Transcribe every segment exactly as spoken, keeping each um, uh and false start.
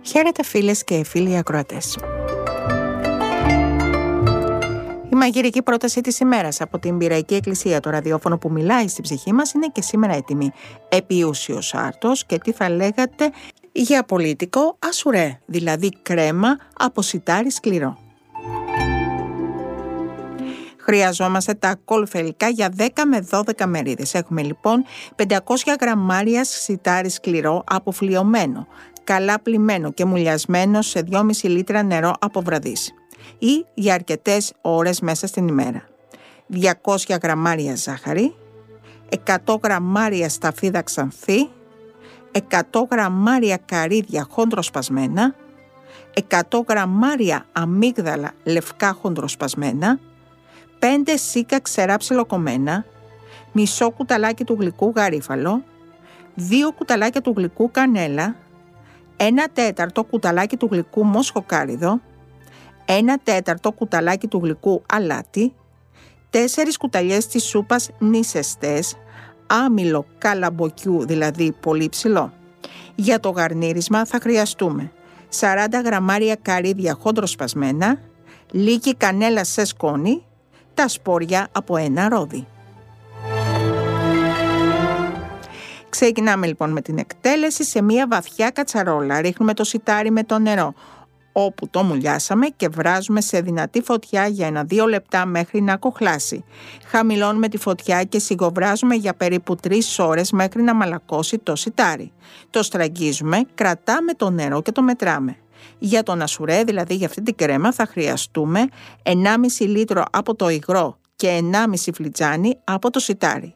Χαίρετε φίλες και φίλοι ακροατές. Η μαγειρική πρόταση της ημέρας από την Πειραϊκή Εκκλησία, το ραδιόφωνο που μιλάει στην ψυχή μας, είναι και σήμερα έτοιμη. Επιούσιος άρτος και τι θα λέγατε για πολίτικο ασουρέ, δηλαδή κρέμα από σιτάρι σκληρό. Χρειαζόμαστε τα ακόλουθα υλικά για δέκα με δώδεκα μερίδες. Έχουμε λοιπόν πεντακόσια γραμμάρια σιτάρι σκληρό αποφλιωμένο, καλά πλυμμένο και μουλιασμένο σε δυόμισι λίτρα νερό από βραδύς ή για αρκετές ώρες μέσα στην ημέρα. διακόσια γραμμάρια ζάχαρη, εκατό γραμμάρια σταφίδα ξανθή, εκατό γραμμάρια καρύδια χοντροσπασμένα, εκατό γραμμάρια αμύγδαλα λευκά χοντροσπασμένα, πέντε σίκα ξερά ψιλοκομμένα, μισό κουταλάκι του γλυκού γαρίφαλο, δύο κουταλάκια του γλυκού κανέλα, ένα τέταρτο κουταλάκι του γλυκού μοσχοκάριδο, ένα τέταρτο κουταλάκι του γλυκού αλάτι, τέσσερις κουταλιές της σούπας νησεστές, άμυλο καλαμποκιού, δηλαδή πολύ ψηλό. Για το γαρνίρισμα θα χρειαστούμε σαράντα γραμμάρια καρύδια χοντροσπασμένα, λίγη κανέλα σε σκόνη, τα σπόρια από ένα ρόδι. Ξεκινάμε λοιπόν με την εκτέλεση. Σε μια βαθιά κατσαρόλα ρίχνουμε το σιτάρι με το νερό, όπου το μουλιάσαμε, και βράζουμε σε δυνατή φωτιά για ένα δύο λεπτά μέχρι να κοχλάσει. Χαμηλώνουμε τη φωτιά και σιγοβράζουμε για περίπου τρεις ώρες μέχρι να μαλακώσει το σιτάρι. Το στραγγίζουμε, κρατάμε το νερό και το μετράμε. Για τον ασουρέ, δηλαδή για αυτή την κρέμα, θα χρειαστούμε ενάμιση λίτρο από το υγρό και ενάμιση φλιτζάνι από το σιτάρι.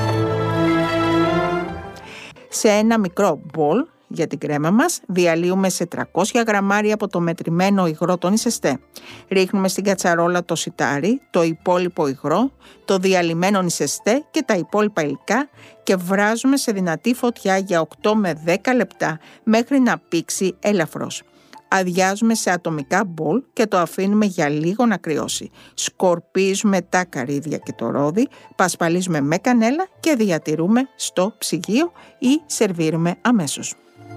Σε ένα μικρό μπολ για την κρέμα μας διαλύουμε σε τριακόσια γραμμάρια από το μετρημένο υγρό τον νησεστέ. Ρίχνουμε στην κατσαρόλα το σιτάρι, το υπόλοιπο υγρό, το διαλυμένο νησεστέ και τα υπόλοιπα υλικά και βράζουμε σε δυνατή φωτιά για οκτώ με δέκα λεπτά μέχρι να πήξει ελαφρώς. Αδειάζουμε σε ατομικά μπολ και το αφήνουμε για λίγο να κρυώσει. Σκορπίζουμε τα καρύδια και το ρόδι, πασπαλίζουμε με κανέλα και διατηρούμε στο ψυγείο ή σερβίρουμε αμέσως.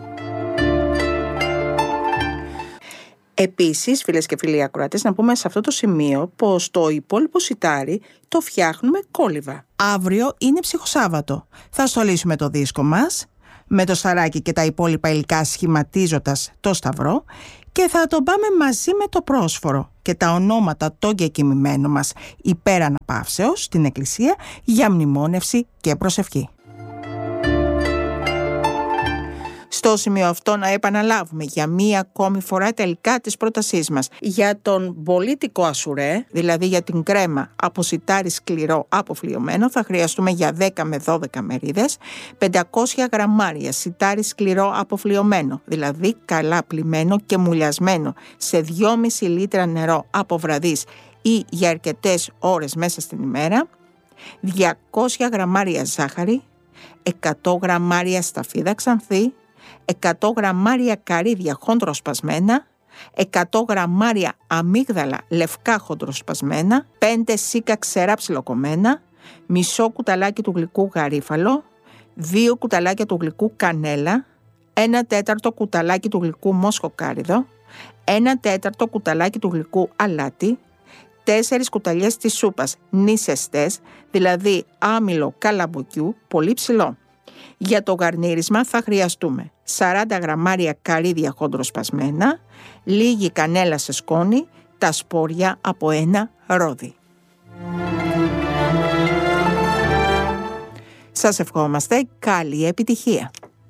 Επίσης, φίλες και φίλοι ακροατές, να πούμε σε αυτό το σημείο πως το υπόλοιπο σιτάρι το φτιάχνουμε κόλληβα. Αύριο είναι ψυχοσάββατο. Θα στολίσουμε το δίσκο μας με το σαράκι και τα υπόλοιπα υλικά σχηματίζοντας το σταυρό και θα τον πάμε μαζί με το πρόσφορο και τα ονόματα των κεκοιμημένων μας υπέρ αναπαύσεως στην εκκλησία για μνημόνευση και προσευχή. Στο σημείο αυτό να επαναλάβουμε για μία ακόμη φορά τα υλικά της πρότασής μας. Για τον πολίτικο ασουρέ, δηλαδή για την κρέμα από σιτάρι σκληρό αποφλιωμένο, θα χρειαστούμε για δέκα με δώδεκα μερίδες πεντακόσια γραμμάρια σιτάρι σκληρό αποφλιωμένο, δηλαδή καλά πλυμμένο και μουλιασμένο σε δυόμισι λίτρα νερό από βραδύς ή για αρκετές ώρες μέσα στην ημέρα, διακόσια γραμμάρια ζάχαρη, εκατό γραμμάρια σταφίδα ξανθή, εκατό γραμμάρια καρύδια χοντροσπασμένα, εκατό γραμμάρια αμύγδαλα λευκά χοντροσπασμένα, πέντε σίκα ξερά ψιλοκομμένα, μισό κουταλάκι του γλυκού γαρίφαλο, δύο κουταλάκια του γλυκού κανέλα, ένα τέταρτο κουταλάκι του γλυκού μοσχοκάριδο, ένα τέταρτο κουταλάκι του γλυκού αλάτι, τέσσερις κουταλιές της σούπας νησεστές, δηλαδή άμυλο καλαμποκιού, πολύ ψηλό. Για το γαρνίρισμα θα χρειαστούμε σαράντα γραμμάρια καρύδια χοντροσπασμένα, λίγη κανέλα σε σκόνη, τα σπόρια από ένα ρόδι. Σας ευχόμαστε καλή επιτυχία.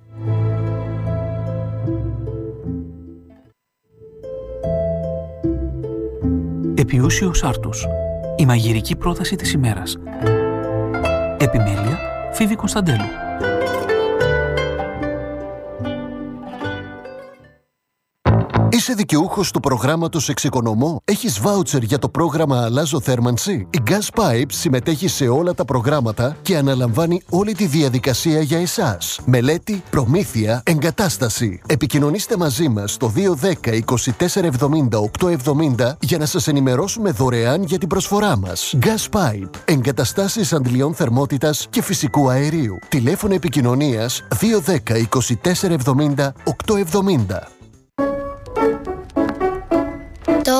Επιούσιος άρτους. Η μαγειρική πρόταση της ημέρας. Επιμέλεια Φίβη Κωνσταντέλου. Είσαι δικαιούχος του προγράμματος Εξοικονομώ? Έχεις βάουτσερ για το πρόγραμμα Αλλάζω Θέρμανση? Η Gas Pipe συμμετέχει σε όλα τα προγράμματα και αναλαμβάνει όλη τη διαδικασία για εσάς. Μελέτη, προμήθεια, εγκατάσταση. Επικοινωνήστε μαζί μας στο δύο ένα μηδέν είκοσι τέσσερα εβδομήντα οκτακόσια εβδομήντα για να σας ενημερώσουμε δωρεάν για την προσφορά μας. Gas Pipe. Εγκαταστάσεις αντιλιών θερμότητας και φυσικού αερίου. Τηλέφωνο επικοινωνίας δύο ένα μηδέν είκοσι τέσσερα εβδομήντα οκτακόσια εβδομήντα.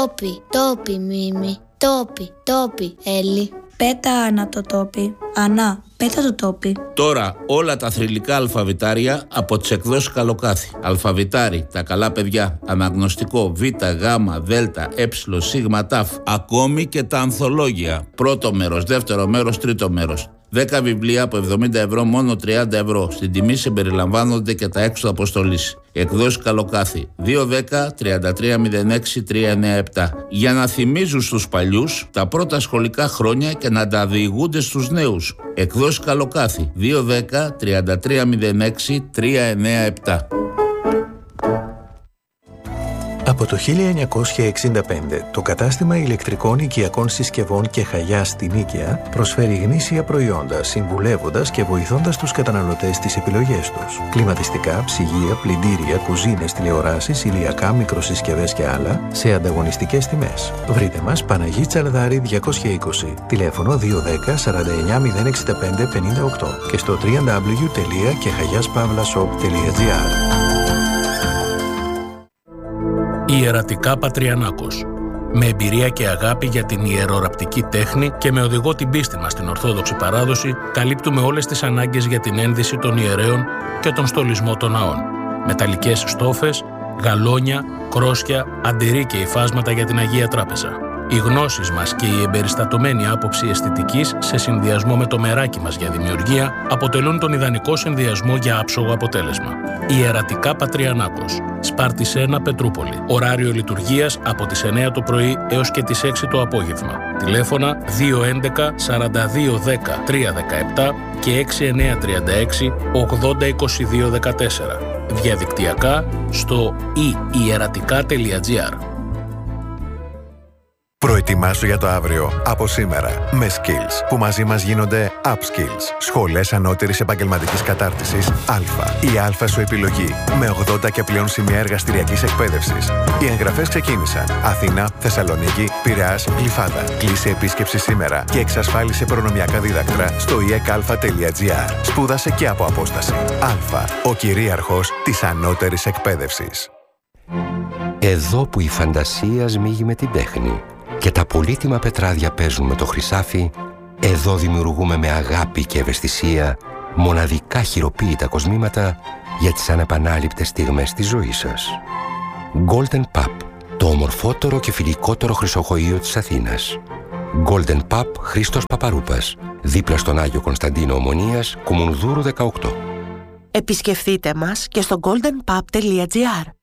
Τόπι, τόπι, Μίμη. Τόπι, τόπι, Έλλη. Πέτα Άννα το τόπι. Ανά, πέτα το τόπι. Τώρα όλα τα θρυλικά αλφαβητάρια από τις εκδόσεις Καλοκάθι. Αλφαβητάρι, τα καλά παιδιά, αναγνωστικό, Β, Γ, Δ, Ε, Σ, Τ, ακόμη και τα ανθολόγια. Πρώτο μέρος, δεύτερο μέρος, τρίτο μέρος. δέκα βιβλία από εβδομήντα ευρώ, μόνο τριάντα ευρώ. Στην τιμή συμπεριλαμβάνονται και τα έξοδα αποστολής. Εκδόσεις Καλοκάθι δύο δέκα τριάντα τρία μηδέν έξι τρία εννιά επτά. Για να θυμίζουν στους παλιούς τα πρώτα σχολικά χρόνια και να τα διηγούνται στους νέους. Εκδόσεις Καλοκάθι δύο δέκα τριάντα τρία μηδέν έξι τρία εννιά επτά. Από το χίλια εννιακόσια εξήντα πέντε, το κατάστημα ηλεκτρικών οικιακών συσκευών και Χαγιάς στην Νίκαια προσφέρει γνήσια προϊόντα, συμβουλεύοντας και βοηθώντας τους καταναλωτές στις επιλογές τους. Κλιματιστικά, ψυγεία, πλυντήρια, κουζίνες, τηλεοράσεις, ηλιακά, μικροσυσκευές και άλλα σε ανταγωνιστικές τιμές. Βρείτε μας Παναγί Τσαλδάρη διακόσια είκοσι, τηλέφωνο δύο δέκα σαράντα εννιά μηδέν εξήντα πέντε πενήντα οκτώ και στο double-u double-u double-u τελεία κεχαγιάς παύλα σοπ τελεία τζι άρ. Ιερατικά Πατριανάκος. Με εμπειρία και αγάπη για την ιεροραπτική τέχνη και με οδηγό την πίστη μας στην Ορθόδοξη παράδοση, καλύπτουμε όλες τις ανάγκες για την ένδυση των ιερέων και τον στολισμό των ναών. Μεταλλικές στόφες, γαλόνια, κρόσια, αντιρρή και υφάσματα για την Αγία Τράπεζα. Οι γνώσεις μας και η εμπεριστατωμένη άποψη αισθητικής σε συνδυασμό με το μεράκι μας για δημιουργία αποτελούν τον ιδανικό συνδυασμό για άψογο αποτέλεσμα. Ιερατικά Πατριανάκος. Σπάρτης ένα, Πετρούπολη. Ωράριο λειτουργίας από τις εννιά το πρωί έως και τις έξι το απόγευμα. Τηλέφωνα δύο έντεκα σαράντα δύο δέκα τρία δεκαεπτά και έξι εννιά τρία έξι ογδόντα είκοσι δύο δεκατέσσερα. Διαδικτυακά στο i ιερατικά τελεία τζι άρ. Προετοιμάσου για το αύριο από σήμερα με Skills που μαζί μας γίνονται Upskills. Σχολές ανώτερης επαγγελματικής κατάρτισης Α. Η Α σου επιλογή με ογδόντα και πλέον σημεία εργαστηριακής εκπαίδευσης. Οι εγγραφές ξεκίνησαν. Αθήνα, Θεσσαλονίκη, Πειραιάς, Γλυφάδα. Κλείσε επίσκεψη σήμερα και εξασφάλισε προνομιακά δίδακτρα στο ι ε κ α τελεία τζι άρ. Σπούδασε και από απόσταση. Α. Ο κυρίαρχος της ανώτερης εκπαίδευσης. Εδώ που η φαντασία σμίγει με την τέχνη και τα πολύτιμα πετράδια παίζουν με το χρυσάφι, εδώ δημιουργούμε με αγάπη και ευαισθησία μοναδικά χειροποίητα κοσμήματα για τις ανεπανάληπτες στιγμές της ζωής σας. Golden Pub, το ομορφότερο και φιλικότερο χρυσοχοείο της Αθήνας. Golden Pub Χρήστος Παπαρούπας, δίπλα στον Άγιο Κωνσταντίνο Ομονίας, Κουμουνδούρου δεκαοκτώ. Επισκεφτείτε μας και στο golden pub τελεία τζι άρ.